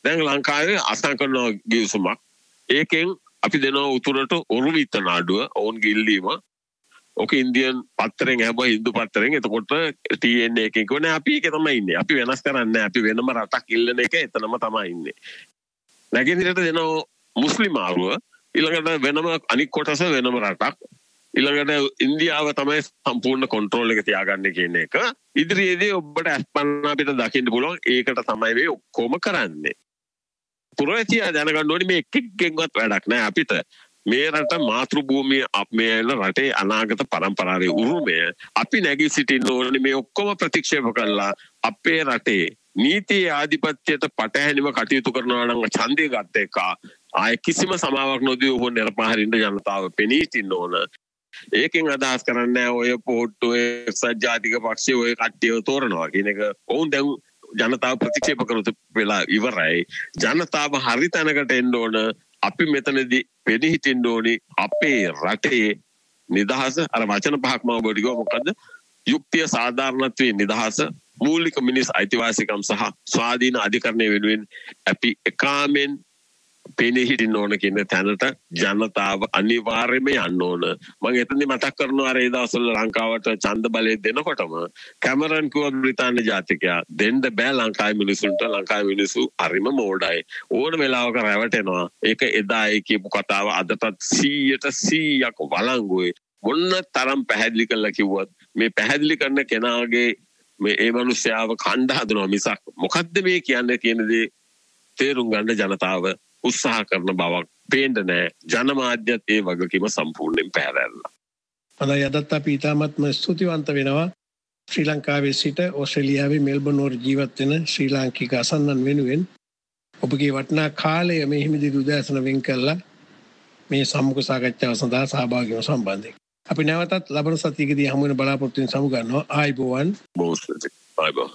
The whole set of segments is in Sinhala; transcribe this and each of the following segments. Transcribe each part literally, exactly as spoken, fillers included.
දැන් ලංකාවේ අසං කරන ගිවිසුමක් ඒකෙන් අපි දෙනවා උතුරට ඔරුවිත නාඩුව ඔවුන්ගේ ඉල්ලීම ඕක ඉන්දියන් පත්තරෙන් හැබැයි හින්දු පත්තරෙන් එතකොට ටී එන් ඒ එකෙන් කියන්නේ අපි ඒක තමයි ඉන්නේ අපි වෙනස් කරන්නේ අපි වෙනම රටක් ඉල්ලන එක එතනම තමයි ඉන්නේ නැගෙනහිරට දෙනවා මුස්ලිම් ආරුව ඊළඟට වෙනම අනික් කොටස වෙනම රටක් ඊළඟට ඉන්දියාව තමයි සම්පූර්ණ කන්ට්‍රෝල් එක තියාගන්නේ කියන එක ඉදිරියේදී ඔබට අස්පන්න අපිට දකින්න පුළුවන් ඒකට තමයි මේ ඔක්කොම කරන්නේ පුරවැසියා දැනගන්න ඕනේ මේ එක් එක්කෙන්වත් වැඩක් නෑ අපිට මේ රට මාතෘ භූමිය අපේ රටේ අනාගත පරම්පරාවේ උරුමය අපි නැගී සිටින්න ඕනේ මේ ඔක්කොම ප්‍රතික්ෂේප කළා අපේ රටේ නීතියේ ආධිපත්‍යයට පටහැනිව කටයුතු කරනවා නම් ඡන්දය ගත්ත එක ආයේ කිසිම සමාවක් නොදී ඔබ නිර්පාහරින්න ජනතාව පෙනී සිටින්න ඕන ඒකෙන් අදහස් කරන්නේ ඔය පොට්ටු එක්සත් ජාතික පක්ෂය ඔය කට්ටියව තෝරනවා කියන එක ඔවුන් දැන් ජනතාව ප්‍රතික්ෂේප කරොත් වෙලා ඉවරයි ජනතාව හරි තැනකට එන්න ඕන අපි මෙතනදී වෙඩි හිටින්න ඕනි අපේ රටේ නිදහස අර වචන පහක්ම ඔබට කිව්වා මොකද්ද යුක්තිය සාධාරණත්වයේ නිදහස මූලික මිනිස් අයිතිවාසිකම් සහ ස්වාධීන අධිකරණය වෙනුවෙන් අපි එකාමෙන් පෙනී හිටින්න ඕන කියන තැනට ජනතාව අනිවාර්යයෙන්ම යන්න ඕන මම එතනදි මතක් කරනවා අර ඒ දවස්වල ලංකාවට ඡන්ද බලය දෙනකොටම කැමරන් කිව්වා බ්‍රිතාන්‍ය ජාතිකයා දෙන්න බෑ ලංකාවේ මිනිසුන්ට ලංකාවේ මිනිසු හරිම මෝඩයි ඕන වෙලාවක රැවටෙනවා ඒක එදා ඒ කියපු කතාව අදටත් සීයට සීයක් වළංගුයි මොන්න තරම් පැහැදිලි කරලා කිව්වත් මේ පැහැදිලි කරන කෙනාගේ මේ ඒ මිනිස්යාව කණ්ඩ හදනවා මිසක් මොකද්ද මේ කියන්නේ කියන දේ තේරුම් ගන්න ජනතාව උත්සාහ කරන බවක් පේන්න නැහැ ජනමාධ්‍යත් ඒ වගකීම සම්පූර්ණයෙන් පැහැරලා. අද යදත් අපි ඉතාමත්ම ස්තුතිවන්ත වෙනවා ශ්‍රී ලංකාවේ සිට ඕස්ට්‍රේලියාවේ මෙල්බන් නුවර ජීවත් වෙන ශ්‍රී ලාංකික අසන්නන් වෙනුවෙන් ඔබගේ වටිනා කාලය මේ හිමිදිරි උදෑසන වෙන් කළා මේ සම්මුඛ සාකච්ඡාව සඳහා සහභාගී වීම සම්බන්ධයෙන්. අපි නැවතත් ලබන සතියේදී හමු වෙන බලාපොරොත්තු වෙන සමු ගන්නවා ආයිබෝවන්. බොහොම ආයිබෝවන්.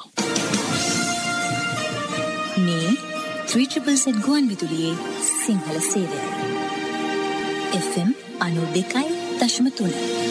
මේ three triple Z ගුවන් විදුලියේ සිංහල සේවය. එෆ් එම් අනූ දෙකයි දශම තුන.